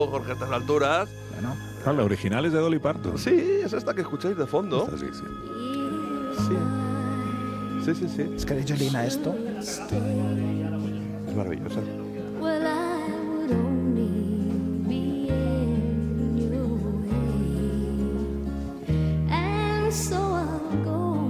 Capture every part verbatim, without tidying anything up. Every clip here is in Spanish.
Jorge, a estas alturas. Bueno. Claro, la original es de Dolly Parton. Sí, es esta que escucháis de fondo. Esta sí, sí. Sí. Sí, sí, sí. Es que de Jolina esto. Es maravillosa. Well, I would only be in your way, and so I'll go.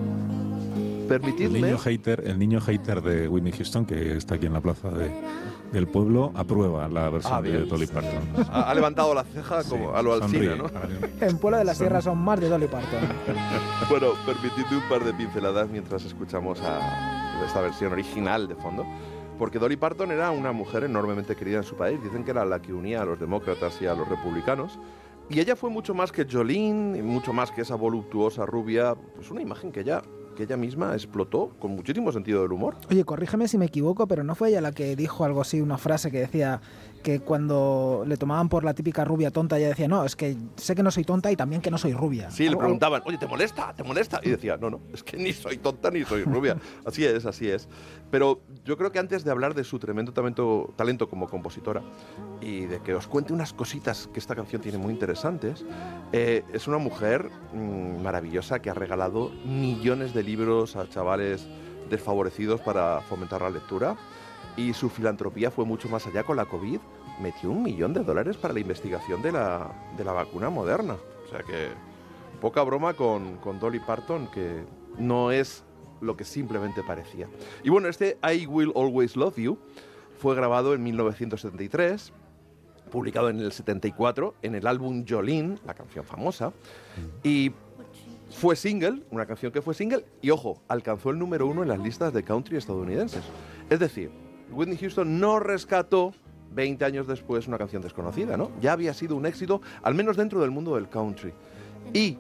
El Permitidme. niño hater, el niño hater de Whitney Houston, que está aquí en la plaza de, del pueblo, aprueba la versión Ah, de bien. Dolly Parton. Ha, ha levantado la ceja como Sí, a lo Alsina, sonríe. ¿no? Ahora mismo. En Puebla de la Son- Sierra son más de Dolly Parton. Bueno, permitidme un par de pinceladas mientras escuchamos a esta versión original de fondo. Porque Dolly Parton era una mujer enormemente querida en su país. Dicen que era la que unía a los demócratas y a los republicanos. Y ella fue mucho más que Jolene, y mucho más que esa voluptuosa rubia. Pues una imagen que ella, que ella misma explotó con muchísimo sentido del humor. Oye, corrígeme si me equivoco, pero ¿no fue ella la que dijo algo así, una frase que decía que cuando le tomaban por la típica rubia tonta, ella decía, no, es que sé que no soy tonta y también que no soy rubia? Sí, le Algo- preguntaban, oye, ¿te molesta? ¿Te molesta? Y decía, no, no, es que ni soy tonta ni soy rubia. Así es, así es. Pero yo creo que antes de hablar de su tremendo talento, talento como compositora y de que os cuente unas cositas que esta canción tiene muy interesantes, eh, es una mujer mmm, maravillosa que ha regalado millones de libros a chavales desfavorecidos para fomentar la lectura. Y su filantropía fue mucho más allá con la COVID. Metió un millón de dólares para la investigación de la, de la vacuna moderna. O sea que poca broma con, con Dolly Parton, que no es lo que simplemente parecía. Y bueno, este I Will Always Love You fue grabado en mil novecientos setenta y tres, publicado en el setenta y cuatro, en el álbum Jolene, la canción famosa, y fue single, una canción que fue single, y ojo, alcanzó el número uno en las listas de country estadounidenses. Es decir, Whitney Houston no rescató veinte años después una canción desconocida, ¿no? Ya había sido un éxito, al menos dentro del mundo del country. Y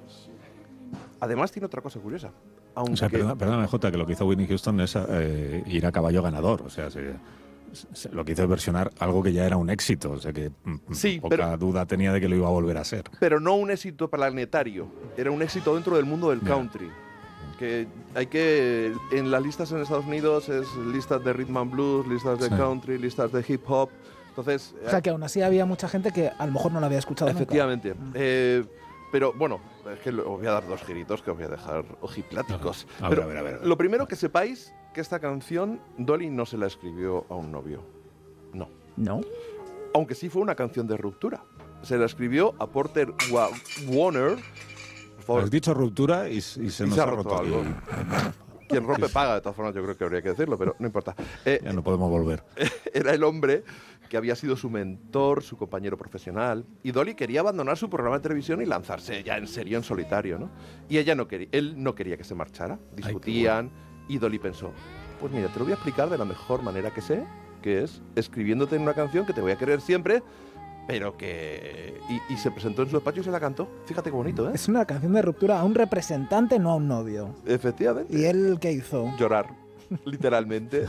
además tiene otra cosa curiosa. Aunque... O sea, perdona- perdóname, Jota, que lo que hizo Whitney Houston es eh, ir a caballo ganador. O sea, se- se- lo que hizo es versionar algo que ya era un éxito. O sea, que mm, Sí, poca pero- duda tenía de que lo iba a volver a ser. pero no un éxito planetario, era un éxito dentro del mundo del Ya. country. Que hay que, en las listas en Estados Unidos es listas de rhythm and blues, listas de Sí. country, listas de hip hop. Entonces, O sea, que aún así había mucha gente que a lo mejor no la había escuchado efectivamente. nunca. Eh, pero bueno, es que lo- os voy a dar dos giritos que os voy a dejar ojipláticos. A ver, Pero a ver, a ver. lo primero que sepáis que esta canción Dolly no se la escribió a un novio. No. ¿No? Aunque sí fue una canción de ruptura. Se la escribió a Porter Wa- Warner. Por favor, Has dicho ruptura y, y se Y nos se ha ha roto roto algo. aquí. quien rompe paga, de todas formas yo creo que habría que decirlo, pero no importa. Eh, Ya no podemos volver. era el hombre que había sido su mentor, su compañero profesional, y Dolly quería abandonar su programa de televisión y lanzarse ya en serio en solitario, ¿no? Y ella no quería, él no quería que se marchara, discutían, y Dolly pensó, pues mira, te lo voy a explicar de la mejor manera que sé, que es escribiéndote en una canción que te voy a querer siempre, pero que... Y, y se presentó en su despacho y se la cantó. Fíjate qué bonito, ¿eh? Es una canción de ruptura a un representante, no a un novio. Efectivamente. ¿Y él qué hizo? Llorar, literalmente.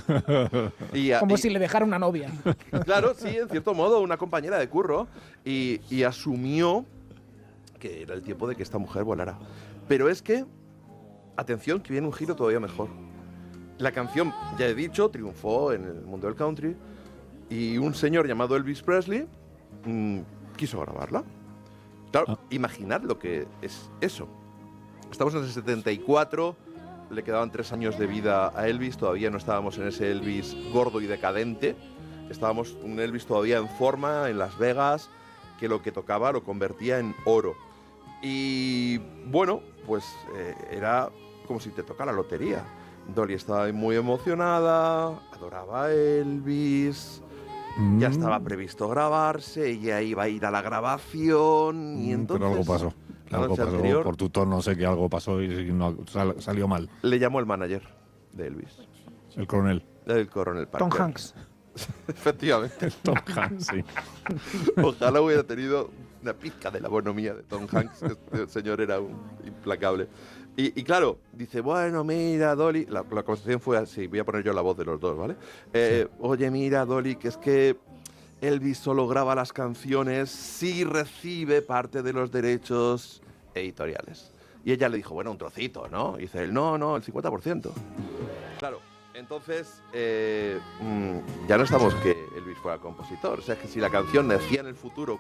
Y a- Como y- si le dejara una novia. Claro, sí, en cierto modo, una compañera de curro, y, y asumió que era el tiempo de que esta mujer volara. Pero es que, atención, que viene un giro todavía mejor. La canción, ya he dicho, triunfó en el mundo del country, y un señor llamado Elvis Presley mmm, quiso grabarla. Claro, Ah. imaginad lo que es eso. Estamos en el setenta y cuatro, le quedaban tres años de vida a Elvis, todavía no estábamos en ese Elvis gordo y decadente, estábamos un Elvis todavía en forma, en Las Vegas, que lo que tocaba lo convertía en oro. Y bueno, pues eh, era como si te tocara la lotería. Dolly estaba muy emocionada, adoraba a Elvis, ya Mm, estaba previsto grabarse, ella iba a ir a la grabación y mm, entonces... Pero algo pasó. la Algo noche pasó. anterior, Por tu tono sé que algo pasó y no, sal- salió mal. le llamó el manager de Elvis, El coronel. el coronel Parker. Tom Hanks. Efectivamente. Tom Hanks, sí. Ojalá hubiera tenido una pizca de la bonomía de Tom Hanks, que el señor era un implacable. Y, y claro, dice, bueno, mira, Dolly, la, la conversación fue así, voy a poner yo la voz de los dos, ¿vale? Eh, Oye, mira, Dolly, que es que Elvis solo graba las canciones si recibe parte de los derechos editoriales. Y ella le dijo, bueno, un trocito, ¿no? Y dice él, no, no, el cincuenta por ciento. Claro, entonces eh, mm, ya no estamos que Elvis fuera compositor. O sea, es que si la canción nacía en el futuro